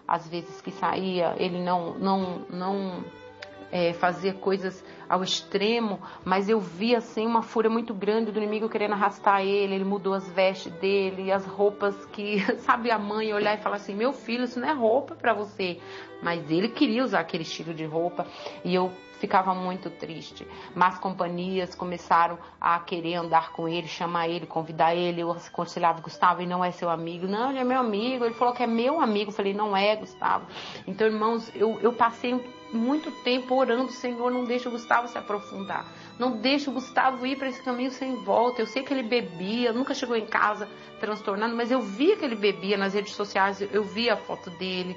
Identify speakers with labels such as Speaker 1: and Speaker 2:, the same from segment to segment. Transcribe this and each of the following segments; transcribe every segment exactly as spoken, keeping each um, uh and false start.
Speaker 1: às vezes que saía, ele não, não, não é, fazia coisas ao extremo, mas eu vi assim uma fúria muito grande do inimigo querendo arrastar ele. Ele mudou as vestes dele, as roupas que, sabe, a mãe olhar e falar assim, meu filho, isso não é roupa para você. Mas ele queria usar aquele estilo de roupa e eu ficava muito triste. Más companhias começaram a querer andar com ele, chamar ele, convidar ele. Eu aconselhava, Gustavo, ele não é seu amigo. Não, ele é meu amigo. Ele falou que é meu amigo. Eu falei, não é, Gustavo. Então, irmãos, eu, eu passei muito tempo orando, Senhor, não deixa o Gustavo se aprofundar. Não deixa o Gustavo ir para esse caminho sem volta. Eu sei que ele bebia, nunca chegou em casa transtornado, mas eu via que ele bebia nas redes sociais, eu via a foto dele.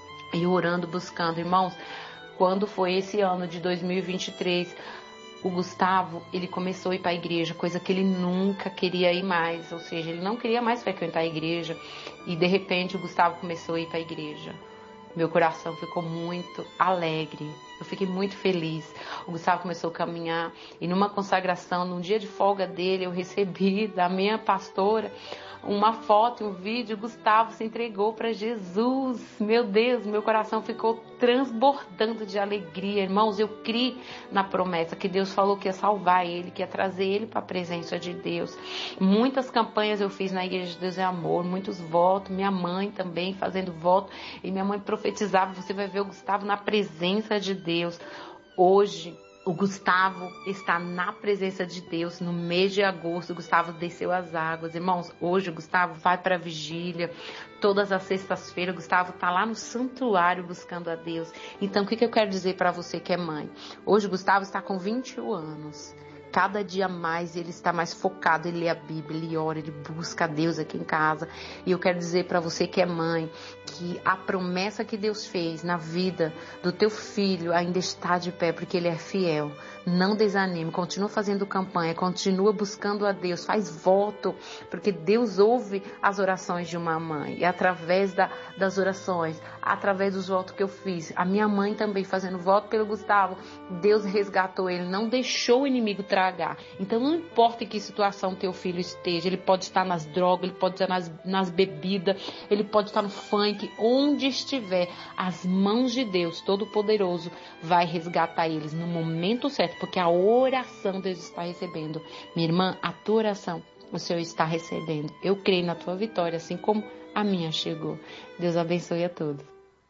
Speaker 1: E orando, buscando, irmãos, quando foi esse ano de dois mil e vinte e três, o Gustavo, ele começou a ir para a igreja, coisa que ele nunca queria ir mais, ou seja, ele não queria mais frequentar a igreja, e de repente o Gustavo começou a ir para a igreja. Meu coração ficou muito alegre, eu fiquei muito feliz. O Gustavo começou a caminhar, e numa consagração, num dia de folga dele, eu recebi da minha pastora uma foto, um vídeo, Gustavo se entregou para Jesus. Meu Deus, meu coração ficou transbordando de alegria. Irmãos, eu criei na promessa que Deus falou que ia salvar ele, que ia trazer ele para a presença de Deus. Muitas campanhas eu fiz na Igreja de Deus é Amor, muitos votos, minha mãe também fazendo voto, e minha mãe profetizava, você vai ver o Gustavo na presença de Deus. Hoje, o Gustavo está na presença de Deus. No mês de agosto, o Gustavo desceu as águas. Irmãos, hoje o Gustavo vai para a vigília. Todas as sextas-feiras, o Gustavo está lá no santuário buscando a Deus. Então, o que, que eu quero dizer para você que é mãe? Hoje o Gustavo está com vinte e um anos. Cada dia mais ele está mais focado, ele lê a Bíblia, ele ora, ele busca a Deus aqui em casa. E eu quero dizer para você que é mãe, que a promessa que Deus fez na vida do teu filho ainda está de pé, porque ele é fiel. Não desanime, continua fazendo campanha, continua buscando a Deus, faz voto, porque Deus ouve as orações de uma mãe. E através da, das orações, através dos votos que eu fiz, a minha mãe também fazendo voto pelo Gustavo, Deus resgatou ele, não deixou o inimigo tragar. Então não importa em que situação teu filho esteja, ele pode estar nas drogas, ele pode estar nas, nas bebidas, ele pode estar no funk, onde estiver, as mãos de Deus Todo-Poderoso vai resgatar eles no momento certo, porque a oração Deus está recebendo. Minha irmã, a tua oração o Senhor está recebendo. Eu creio na tua vitória, assim como a minha chegou. Deus abençoe a todos.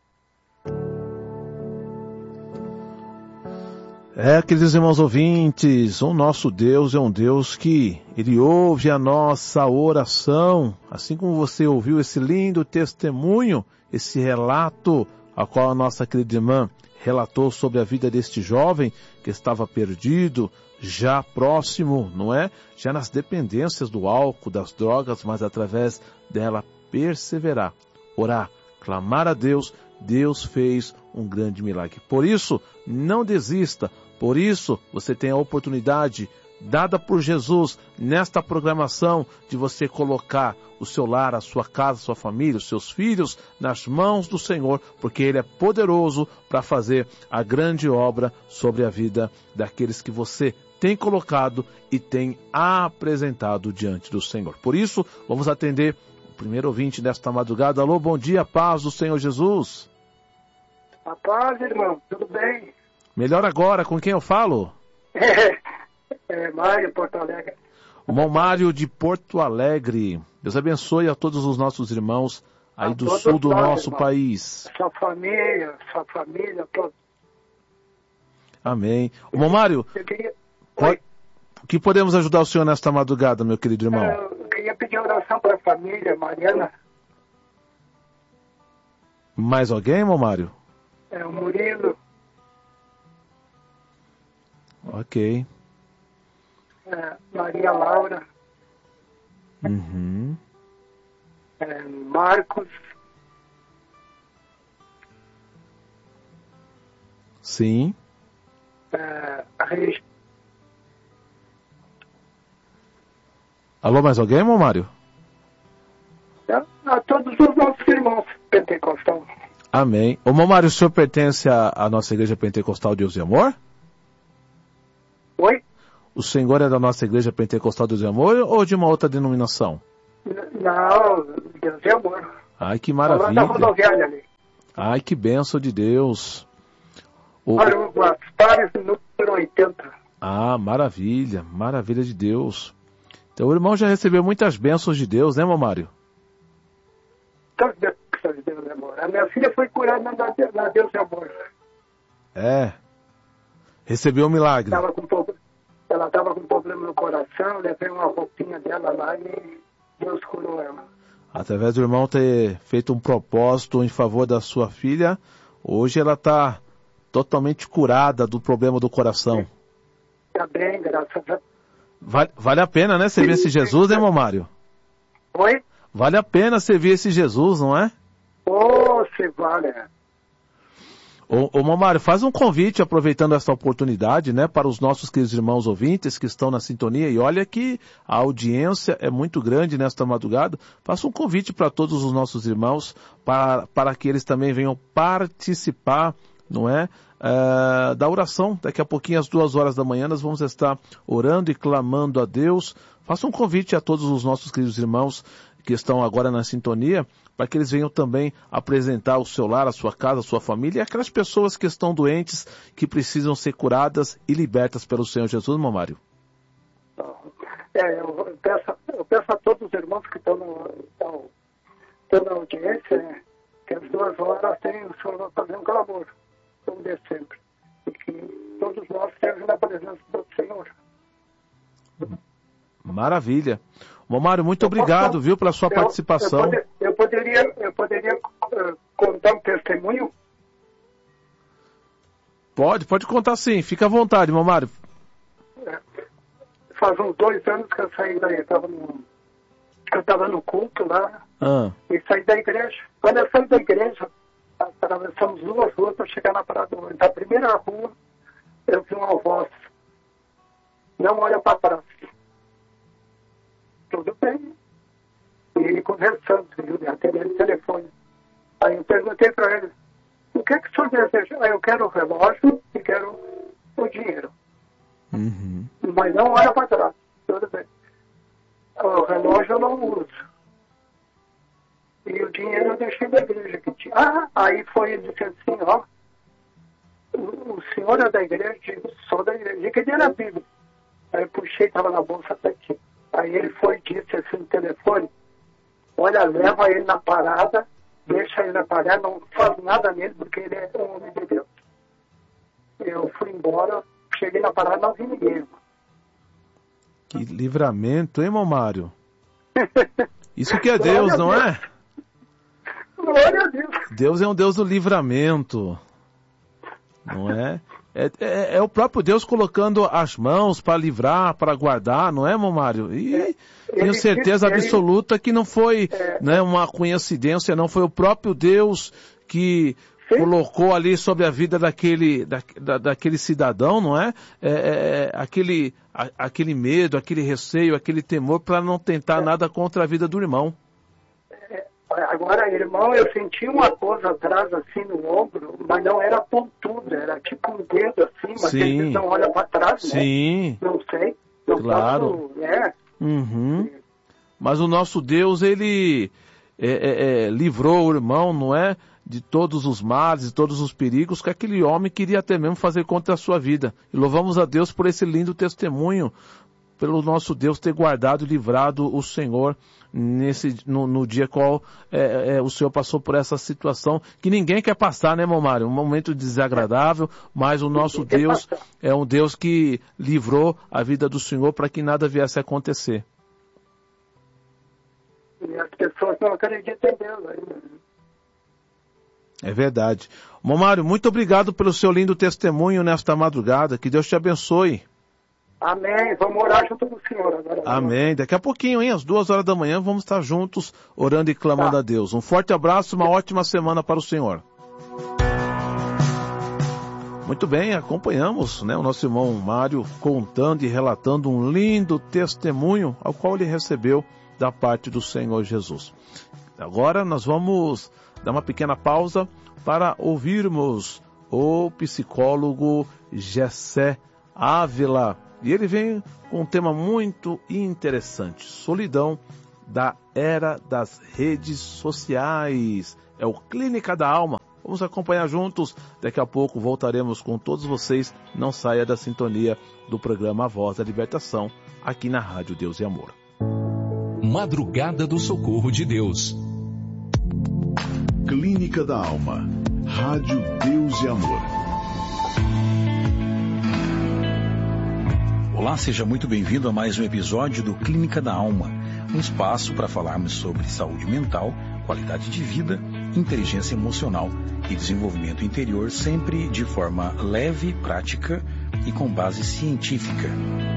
Speaker 2: É, queridos irmãos ouvintes, o nosso Deus é um Deus que Ele ouve a nossa oração, assim como você ouviu esse lindo testemunho, esse relato, a qual a nossa querida irmã relatou sobre a vida deste jovem que estava perdido, já próximo, não é? Já nas dependências do álcool, das drogas, mas através dela perseverar, orar, clamar a Deus, Deus fez um grande milagre. Por isso, não desista. Por isso, você tem a oportunidade dada por Jesus nesta programação de você colocar o seu lar, a sua casa, a sua família, os seus filhos nas mãos do Senhor, porque Ele é poderoso para fazer a grande obra sobre a vida daqueles que você tem colocado e tem apresentado diante do Senhor. Por isso, vamos atender o primeiro ouvinte desta madrugada. Alô, bom dia, paz do Senhor Jesus.
Speaker 3: A paz, irmão, tudo bem?
Speaker 2: Melhor agora, com quem eu falo?
Speaker 3: É, é Mário, Porto Alegre.
Speaker 2: O irmão Mário de Porto Alegre. Deus abençoe a todos os nossos irmãos aí a do sul do nós, nosso irmão. País.
Speaker 3: Sua família, sua família, todos.
Speaker 2: Amém. Irmão Mário,
Speaker 3: eu queria...
Speaker 2: o que podemos ajudar o senhor nesta madrugada, meu querido irmão?
Speaker 3: Eu queria pedir oração para a família, Mariana.
Speaker 2: Mais alguém, irmão Mário?
Speaker 3: É, o Murilo.
Speaker 2: Ok.
Speaker 3: É, Maria Laura.
Speaker 2: Uhum.
Speaker 3: É, Marcos.
Speaker 2: Sim.
Speaker 3: É, a Regi...
Speaker 2: Alô, mais alguém, irmão Mário?
Speaker 3: É, a todos os nossos irmãos pentecostais.
Speaker 2: Amém. Ô, irmão Mário, o senhor pertence à, à nossa igreja pentecostal Deus e Amor?
Speaker 3: Oi?
Speaker 2: O senhor é da nossa igreja pentecostal Deus e Amor ou de uma outra denominação?
Speaker 3: Não, Deus e Amor.
Speaker 2: Ai, que maravilha.
Speaker 3: Falando da rodoviária ali.
Speaker 2: Ai, que bênção de Deus. O...
Speaker 3: Mário Gaspares, número oitenta.
Speaker 2: Ah, maravilha, maravilha de Deus. Então o irmão já recebeu muitas bênçãos de Deus, né, irmão Mário?
Speaker 3: Tantas bênçãos de Deus, amor. A minha filha foi curada na, na Deus e Amor.
Speaker 2: É. Recebeu um milagre.
Speaker 3: Tava com, ela estava com problema no coração, levei uma roupinha dela lá e Deus curou ela.
Speaker 2: Através do irmão ter feito um propósito em favor da sua filha, hoje ela está totalmente curada do problema do coração.
Speaker 3: Está bem, graças a Deus.
Speaker 2: Vale, vale a pena, né, servir esse Jesus, né, irmão Mário?
Speaker 3: Oi?
Speaker 2: Vale a pena servir esse Jesus, não é?
Speaker 3: Ô, se vale.
Speaker 2: Ô, ô, irmão Mário, faz um convite, aproveitando essa oportunidade, né, para os nossos queridos irmãos ouvintes que estão na sintonia, e olha que a audiência é muito grande nesta madrugada. Faça um convite para todos os nossos irmãos, para, para que eles também venham participar, não é? Uh, da oração. Daqui a pouquinho, às duas horas da manhã, nós vamos estar orando e clamando a Deus. Faça um convite a todos os nossos queridos irmãos que estão agora na sintonia, para que eles venham também apresentar o seu lar, a sua casa, a sua família, e aquelas pessoas que estão doentes, que precisam ser curadas e libertas pelo Senhor Jesus, irmão Mário.
Speaker 3: É, eu peço, eu peço a todos os irmãos que estão, no, estão, estão na audiência, né, que às duas horas tem, o senhor vai fazer um clamor. Como de sempre. E que todos nós estejamos na presença do Senhor.
Speaker 2: Maravilha. Irmão Mário, muito eu obrigado, posso, viu, pela sua eu, participação.
Speaker 3: Eu, poder, eu poderia, eu poderia uh, contar um testemunho?
Speaker 2: Pode, pode contar sim. Fica à vontade, irmão Mário.
Speaker 3: É, faz uns dois anos que eu saí daí. Eu estava no, eu estava no culto lá ah. e saí da igreja. Quando eu saí da igreja, atravessamos duas ruas para chegar na Parada. Na primeira rua, eu vi uma voz. Não olha para trás. Tudo bem. E ele conversando, atendendo o telefone. Aí eu perguntei para ele, o que é que o senhor deseja? Aí eu quero o relógio e quero o dinheiro.
Speaker 2: Uhum.
Speaker 3: Mas não olha para trás. Tudo bem. O relógio eu não uso. E o dinheiro eu deixei da igreja que tinha. Ah, aí foi ele disse assim, ó, o, o senhor é da igreja? Digo, sou da igreja. Que dia era a Bíblia? Aí eu puxei, estava na bolsa até aqui. Aí ele foi e disse assim no telefone, olha, leva ele na parada, deixa ele na parada, não faz nada nele, porque ele é um homem de Deus. Eu fui embora, cheguei na parada, não vi ninguém.
Speaker 2: Que livramento, hein, irmão Mário? Isso que é Deus, não é?
Speaker 3: Glória a Deus.
Speaker 2: Deus é um Deus do livramento, não é? É, é, é o próprio Deus colocando as mãos para livrar, para guardar, não é, irmão Mário? E é, tenho certeza ele, absoluta que não foi é, né, uma coincidência, não foi o próprio Deus que sim. colocou ali sobre a vida daquele, da, da, daquele cidadão, não é? é, é aquele, a, aquele medo, aquele receio, aquele temor para não tentar é. nada contra a vida do irmão.
Speaker 3: Agora, irmão, eu senti uma coisa atrás, assim, no ombro, mas não era pontuda, era tipo um dedo, assim, mas eles não olham para trás, né?
Speaker 2: Sim.
Speaker 3: Não sei. Não
Speaker 2: claro.
Speaker 3: Posso, né?
Speaker 2: Uhum. Mas o nosso Deus, ele é, é, é, livrou o irmão, não é? De todos os males, de todos os perigos que aquele homem queria até mesmo fazer contra a sua vida. E louvamos a Deus por esse lindo testemunho, pelo nosso Deus ter guardado e livrado o Senhor nesse, no, no dia qual é, é, o Senhor passou por essa situação que ninguém quer passar, né, irmão Mário? Um momento desagradável, mas o nosso Deus é um Deus que livrou a vida do Senhor para que nada viesse a acontecer.
Speaker 3: E as pessoas não acreditam em Deus ainda.
Speaker 2: É verdade. Irmão Mário, muito obrigado pelo seu lindo testemunho nesta madrugada. Que Deus te abençoe.
Speaker 3: Amém. Vamos orar junto com o Senhor agora.
Speaker 2: Amém. Daqui a pouquinho, hein? Às duas horas da manhã, vamos estar juntos orando e clamando tá. a Deus. Um forte abraço, uma ótima semana para o Senhor. Muito bem, acompanhamos, né, o nosso irmão Mário contando e relatando um lindo testemunho ao qual ele recebeu da parte do Senhor Jesus. Agora nós vamos dar uma pequena pausa para ouvirmos o psicólogo Gessé Ávila. E ele vem com um tema muito interessante, solidão da era das redes sociais. É o Clínica da Alma, Vamos acompanhar juntos. Daqui a pouco voltaremos com todos vocês. Não saia da sintonia do programa A Voz da Libertação, aqui na Rádio Deus e Amor.
Speaker 4: Madrugada do Socorro de Deus.
Speaker 5: Clínica da Alma. Rádio Deus e Amor.
Speaker 6: Olá, seja muito bem-vindo a mais um episódio do Clínica da Alma, um espaço para falarmos sobre saúde mental, qualidade de vida, inteligência emocional e desenvolvimento interior, sempre de forma leve, prática e com base científica.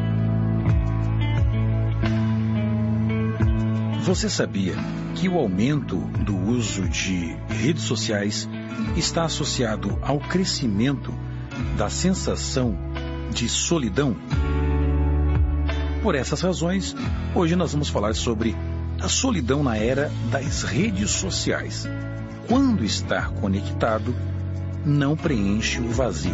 Speaker 6: Você sabia que o aumento do uso de redes sociais está associado ao crescimento da sensação de solidão? Por essas razões, hoje nós vamos falar sobre a solidão na era das redes sociais. Quando estar conectado não preenche o vazio.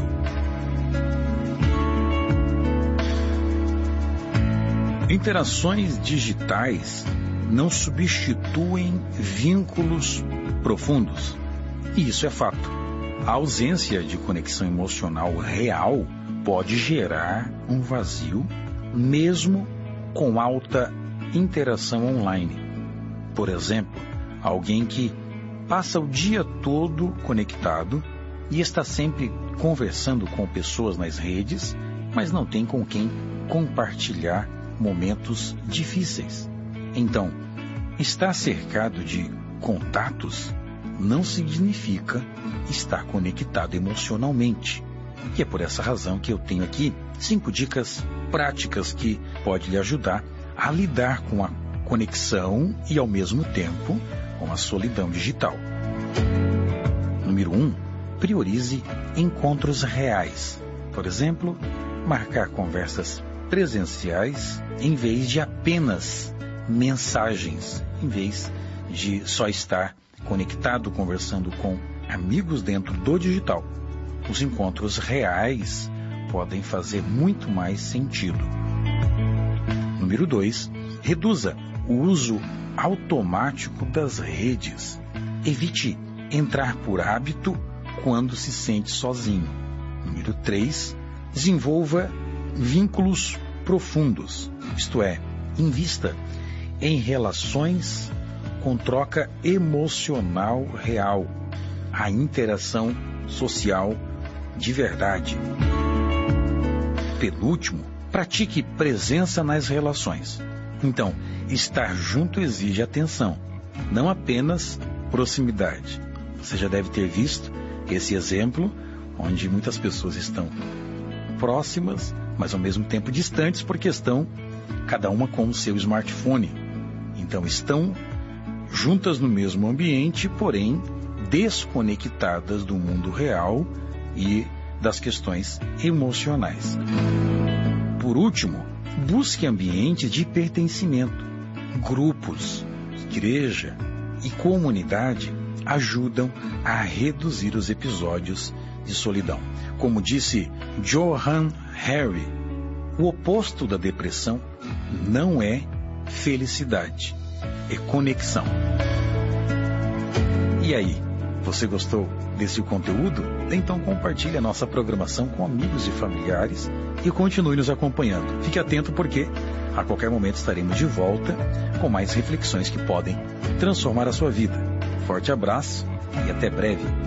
Speaker 6: Interações digitais não substituem vínculos profundos. E isso é fato. A ausência de conexão emocional real pode gerar um vazio, mesmo com alta interação online. Por exemplo, alguém que passa o dia todo conectado e está sempre conversando com pessoas nas redes, mas não tem com quem compartilhar momentos difíceis. Então, estar cercado de contatos não significa estar conectado emocionalmente. E é por essa razão que eu tenho aqui cinco dicas práticas que podem lhe ajudar a lidar com a conexão e, ao mesmo tempo, com a solidão digital. Número um, priorize encontros reais. Por exemplo, marcar conversas presenciais em vez de apenas mensagens, em vez de só estar conectado, conversando com amigos dentro do digital. Os encontros reais podem fazer muito mais sentido. Número dois, reduza o uso automático das redes. Evite entrar por hábito quando se sente sozinho. Número três, desenvolva vínculos profundos, isto é, invista em relações com troca emocional real, a interação social de verdade. Penúltimo, pratique presença nas relações. Então, estar junto exige atenção, não apenas proximidade. Você já deve ter visto esse exemplo, onde muitas pessoas estão próximas, mas ao mesmo tempo distantes, porque estão cada uma com o seu smartphone. Então, estão juntas no mesmo ambiente, porém desconectadas do mundo real e das questões emocionais. Por último, busque ambientes de pertencimento. Grupos, igreja e comunidade ajudam a reduzir os episódios de solidão. Como disse Johann Hari, o oposto da depressão não é felicidade, é conexão. E aí, você gostou desse conteúdo? Então compartilhe a nossa programação com amigos e familiares e continue nos acompanhando. Fique atento porque a qualquer momento estaremos de volta com mais reflexões que podem transformar a sua vida. Forte abraço e até breve.